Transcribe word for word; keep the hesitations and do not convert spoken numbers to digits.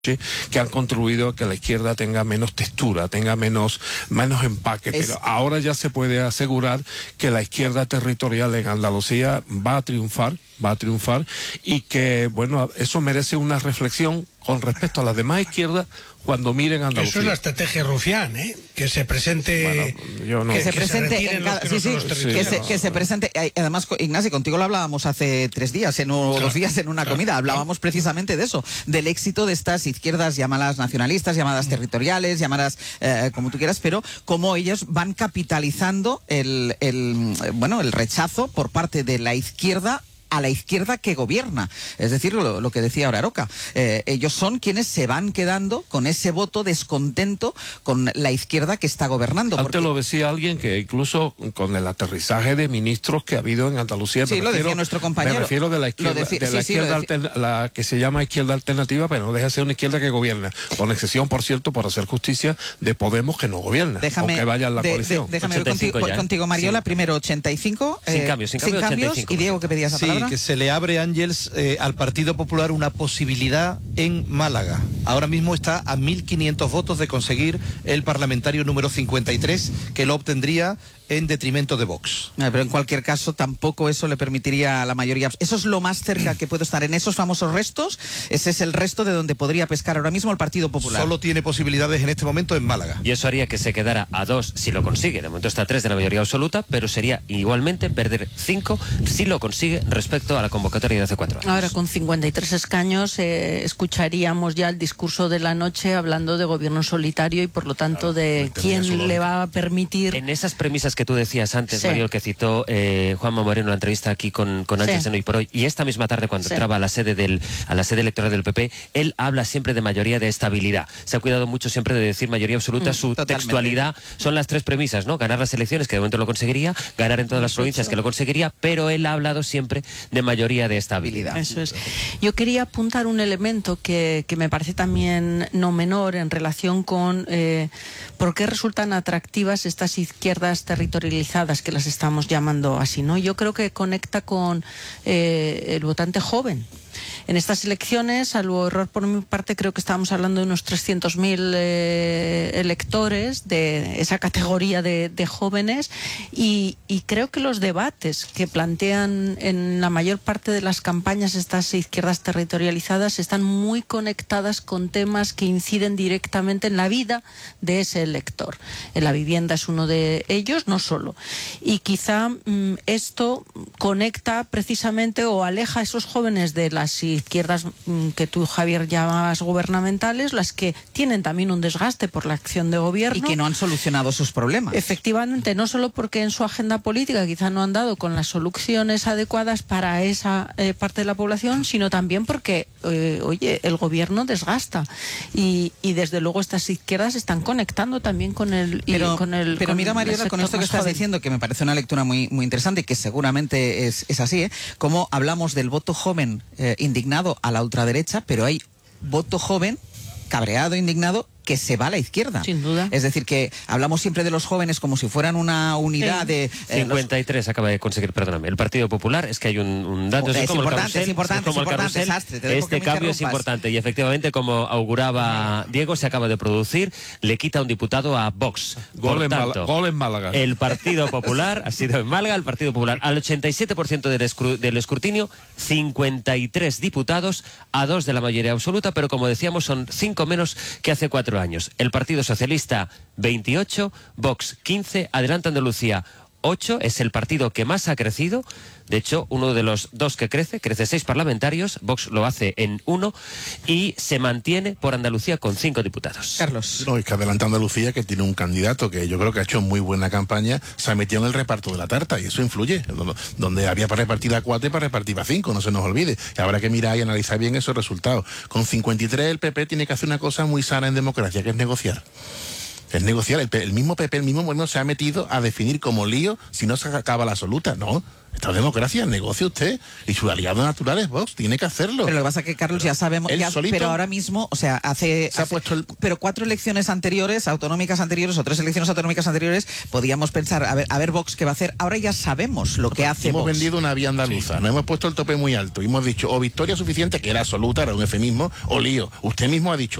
que han contribuido a que la izquierda tenga menos textura, tenga menos, menos empaque, es... pero ahora ya se puede asegurar que la izquierda territorial en Andalucía va a triunfar, va a triunfar, y que, bueno, eso merece una reflexión con respecto a las demás izquierdas cuando miren a Andalucía. Eso es la estrategia Rufián, ¿eh? Que se presente... Bueno, yo no... Que se que presente se en cada... que sí, no sí, sí, que, no, se, no, que no. se presente... Además, Ignacio, contigo lo hablábamos hace tres días, en unos claro. días en una claro. comida, hablábamos claro. precisamente de eso, del éxito de estas izquierdas llamadas nacionalistas, llamadas territoriales, llamadas eh, como tú quieras, pero cómo ellos van capitalizando el, el, bueno, el rechazo por parte de la izquierda a la izquierda que gobierna. Es decir, lo, lo que decía ahora Aroca. Eh, ellos son quienes se van quedando con ese voto descontento con la izquierda que está gobernando. Antes porque... lo decía alguien que incluso con el aterrizaje de ministros que ha habido en Andalucía... Sí, me lo refiero, decía nuestro compañero. Me refiero de la izquierda, decí... de sí, la, sí, izquierda decía... altern... la que se llama izquierda alternativa, pero no deja de ser una izquierda que gobierna. Con excepción, por cierto, por hacer justicia, de Podemos, que no gobierna, déjame, aunque vaya en la de, coalición. De, déjame ver contigo, contigo, Mariola, sí. Primero ochenta y cinco. Sin eh, cambios, sin, sin cambio, cambios. ochenta y cinco. Y Diego, ¿qué pedías la sí, palabra? Que se le abre, Ángels, eh, al Partido Popular una posibilidad en Málaga. Ahora mismo está a mil quinientos votos de conseguir el parlamentario número cincuenta y tres, que lo obtendría en detrimento de Vox. Eh, pero en cualquier caso tampoco eso le permitiría a la mayoría. Eso es lo más cerca que puede estar en esos famosos restos. Ese es el resto de donde podría pescar ahora mismo el Partido Popular. Solo tiene posibilidades en este momento en Málaga. Y eso haría que se quedara a dos si lo consigue. De momento está a tres de la mayoría absoluta, pero sería igualmente perder cinco si lo consigue respecto a la convocatoria de hace cuatro años. Ahora con cincuenta y tres escaños eh, escucharíamos ya el discurso de la noche hablando de gobierno solitario y por lo tanto claro, de quién le va a permitir... En esas premisas que tú decías antes, sí. Mario, que citó eh, Juanma Moreno en la entrevista aquí con, con Ángels sí. en Hoy por Hoy, y esta misma tarde cuando sí. entraba a la sede del a la sede electoral del P P, él habla siempre de mayoría de estabilidad. Se ha cuidado mucho siempre de decir mayoría absoluta, mm, su totalmente. Textualidad son las tres premisas, ¿no? Ganar las elecciones, que de momento lo conseguiría, ganar en todas las provincias, que lo conseguiría, pero él ha hablado siempre de mayoría de estabilidad. Eso es. Yo quería apuntar un elemento que, que me parece también no menor en relación con eh, por qué resultan atractivas estas izquierdas territorializadas, que las estamos llamando así, ¿no? Yo creo que conecta con eh, el votante joven. En estas elecciones, salvo error por mi parte, creo que estábamos hablando de unos trescientos mil eh, electores de esa categoría de, de jóvenes y, y creo que los debates que plantean en la mayor parte de las campañas estas izquierdas territorializadas están muy conectadas con temas que inciden directamente en la vida de ese elector. En la vivienda es uno de ellos, no solo. Y quizá mmm, esto conecta precisamente o aleja a esos jóvenes de las izquierdas que tú, Javier, llamas gubernamentales, las que tienen también un desgaste por la acción de gobierno. Y que no han solucionado sus problemas. Efectivamente, no solo porque en su agenda política quizá no han dado con las soluciones adecuadas para esa eh, parte de la población, sino también porque, eh, oye, el gobierno desgasta. Y, y desde luego estas izquierdas están conectando también con el... Pero, y con el pero con mira, Mariola, con esto que estás joven. diciendo, que me parece una lectura muy, muy interesante y que seguramente es, es así, ¿eh? Como hablamos del voto joven eh, indignado a la ultraderecha, pero hay voto joven, cabreado, indignado, que se va a la izquierda. Sin duda. Es decir, que hablamos siempre de los jóvenes como si fueran una unidad sí. de... Eh, cincuenta y tres los... acaba de conseguir, perdóname, el Partido Popular, es que hay un, un dato... Es, es como importante, el carrusel, es importante, es como es el importante, carrusel, desastre, este cambio es importante y efectivamente, como auguraba Diego, se acaba de producir, le quita un diputado a Vox. Gol, Por en, tanto, Mal gol en Málaga. El Partido Popular ha sido en Málaga, el Partido Popular al ochenta y siete por ciento del, escru del escrutinio, cincuenta y tres diputados a dos de la mayoría absoluta, pero como decíamos son cinco menos que hace cuatro años. El Partido Socialista veintiocho, Vox quince, Adelante Andalucía ocho, es el partido que más ha crecido. De hecho, uno de los dos que crece, crece seis parlamentarios, Vox lo hace en uno y se mantiene por Andalucía con cinco diputados. Carlos. No, es que Adelante Andalucía, que tiene un candidato que yo creo que ha hecho muy buena campaña, se ha metido en el reparto de la tarta y eso influye. Donde había para repartir a cuatro y para repartir a cinco, no se nos olvide. Y habrá que mirar y analizar bien esos resultados. Con cincuenta y tres el P P tiene que hacer una cosa muy sana en democracia, que es negociar. Es negociar. El, el mismo P P, el mismo Moreno se ha metido a definir como lío si no se acaba la absoluta. No. Esta democracia, negocie usted. Y su aliado natural es Vox, tiene que hacerlo. Pero lo que pasa es que, Carlos, ya sabemos, Él ya- solito pero ahora mismo, o sea, hace, se ha hace- puesto el- pero cuatro elecciones anteriores, autonómicas anteriores, o tres elecciones autonómicas anteriores, podíamos pensar, a ver, a ver Vox qué va a hacer. Ahora ya sabemos lo que hace Hemos Vox. vendido una vía andaluza, nos hemos puesto el tope muy alto y hemos dicho o victoria suficiente, que era absoluta, era un eufemismo, o lío. Usted mismo ha dicho,